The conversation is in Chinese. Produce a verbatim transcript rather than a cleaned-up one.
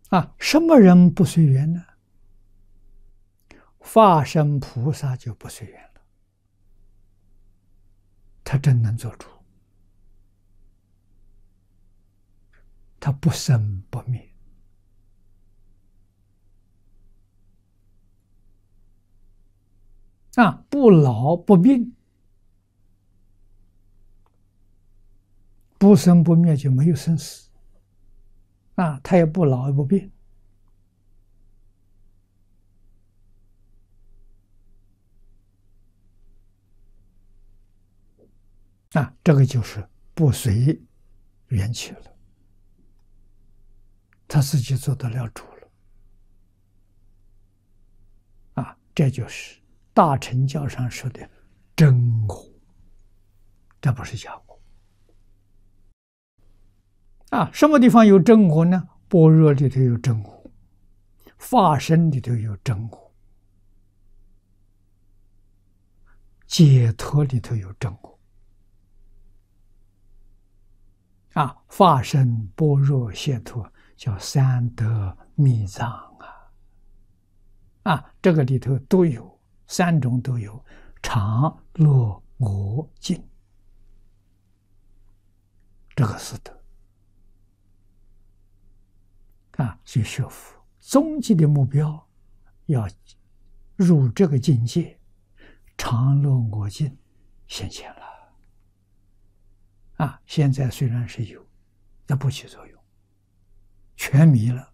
啊，什么人不随缘呢？化身菩萨就不随缘了，他真能做主，他不生不灭。啊，不老不病，不生不灭就没有生死。啊，他也不老也不病。啊，这个就是不随缘起了，他自己做得了主了。啊，这就是大乘教上说的真我，这不是假我。啊，什么地方有真我呢？般若里头有真我，法身里头有真我，解脱里头有真我。啊，法身、般若、解脱叫三德密藏啊！啊，这个里头都有，三种都有，常、乐、我、净，这个是德。啊，所以学佛终极的目标要入这个境界，常乐我净显现了。啊，现在虽然是有，但不起作用，全迷了。